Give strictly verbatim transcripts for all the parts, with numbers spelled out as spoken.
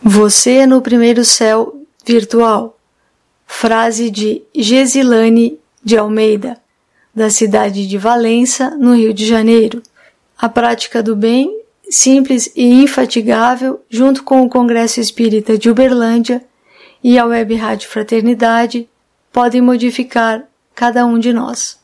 Você no primeiro céu virtual. Frase de Gesilane de Almeida, da cidade de Valença, no Rio de Janeiro. A prática do bem, simples e infatigável, junto com o Congresso Espírita de Uberlândia e a Web Rádio Fraternidade, podem modificar cada um de nós.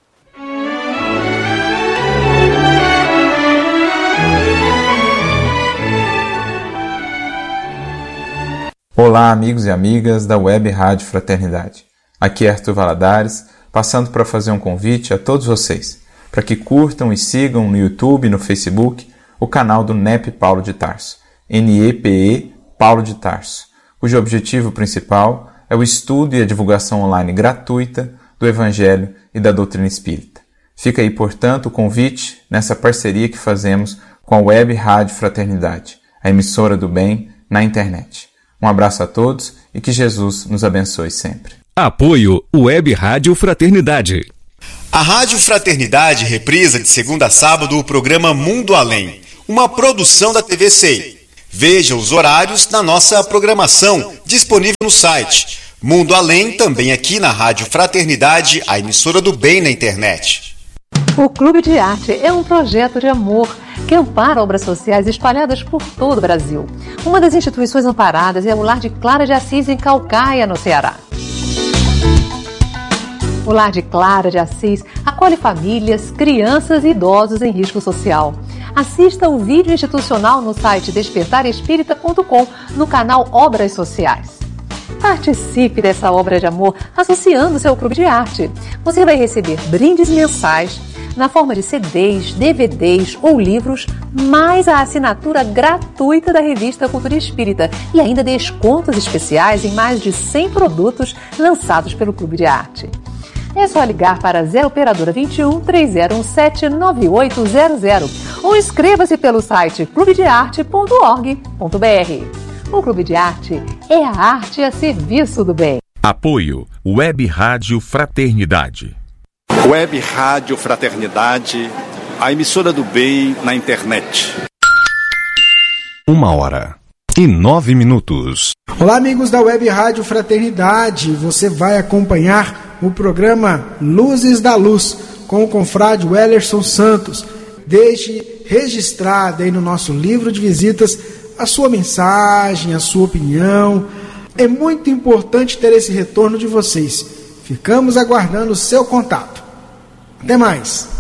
Olá, amigos e amigas da Web Rádio Fraternidade. Aqui é Arthur Valadares, passando para fazer um convite a todos vocês, para que curtam e sigam no YouTube e no Facebook o canal do N E P Paulo de Tarso, N E P E Paulo de Tarso, cujo objetivo principal é o estudo e a divulgação online gratuita do Evangelho e da doutrina espírita. Fica aí, portanto, o convite nessa parceria que fazemos com a Web Rádio Fraternidade, a emissora do bem na internet. Um abraço a todos e que Jesus nos abençoe sempre. Apoio Web Rádio Fraternidade. A Rádio Fraternidade reprisa de segunda a sábado o programa Mundo Além, uma produção da T V C I. Veja os horários na nossa programação, disponível no site. Mundo Além, também aqui na Rádio Fraternidade, a emissora do bem na internet. O Clube de Arte é um projeto de amor que ampara obras sociais espalhadas por todo o Brasil. Uma das instituições amparadas é o Lar de Clara de Assis, em Caucaia, no Ceará. O Lar de Clara de Assis acolhe famílias, crianças e idosos em risco social. Assista o vídeo institucional no site despertar espírita ponto com, no canal Obras Sociais. Participe dessa obra de amor associando-se ao Clube de Arte. Você vai receber brindes mensais na forma de C Ds, D V Ds ou livros, mais a assinatura gratuita da revista Cultura Espírita e ainda descontos especiais em mais de cem produtos lançados pelo Clube de Arte. É só ligar para zero operadora vinte e um, três zero um sete, nove oito zero zero ou inscreva-se pelo site clube de arte ponto org ponto b r. O Clube de Arte é a arte a serviço do bem. Apoio Web Rádio Fraternidade. Web Rádio Fraternidade, a emissora do bem na internet. Uma hora e nove minutos. Olá, amigos da Web Rádio Fraternidade. Você vai acompanhar o programa Luzes da Luz com o confrade Wellerson Santos. Deixe registrado aí no nosso livro de visitas a sua mensagem, a sua opinião. É muito importante ter esse retorno de vocês. Ficamos aguardando o seu contato. Até mais!